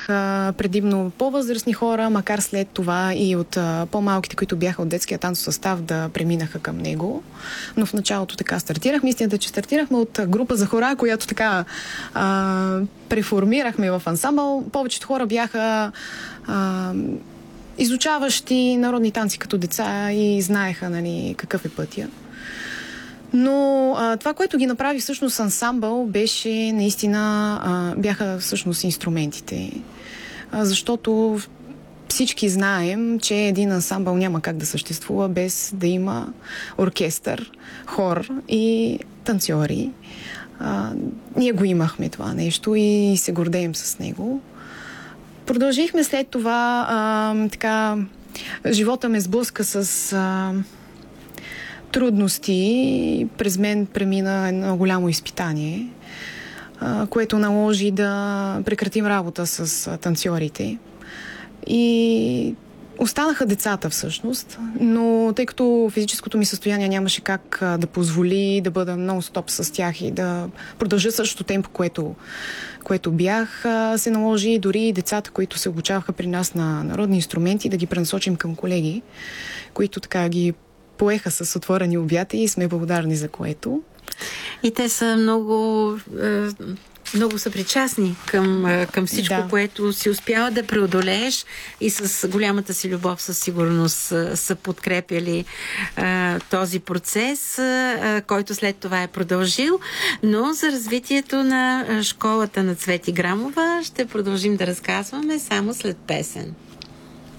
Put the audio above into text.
бяха предимно по-възрастни хора, макар след това и от по-малките, които бяха от детския танцов състав, да преминаха към него. Но в началото така стартирахме. Истината, че стартирахме от група за хора, която така преформирахме в ансамбъл. Повечето хора бяха изучаващи народни танци като деца и знаеха, нали, какъв е пътя. Но това, което ги направи всъщност ансамбъл, беше наистина, бяха всъщност инструментите. Защото всички знаем, че един ансамбъл няма как да съществува без да има оркестър, хор и танцори. Ние го имахме това нещо и се гордеем с него. Продължихме след това, така, живота ме сблъска с трудности. През мен премина едно голямо изпитание, което наложи да прекратим работа с танцорите. И останаха децата всъщност, но тъй като физическото ми състояние нямаше как да позволи да бъда нон-стоп с тях и да продължа същото темпо, което бях, се наложи дори децата, които се обучаваха при нас на народни инструменти, да ги пренасочим към колеги, които така ги поеха с отворени обятия и сме благодарни за което. И те са много са причастни към всичко, което си успяла да преодолееш и с голямата си любов със сигурност са подкрепяли този процес, който след това е продължил. Но за развитието на школата на Цвети Грамова ще продължим да разказваме само след песен.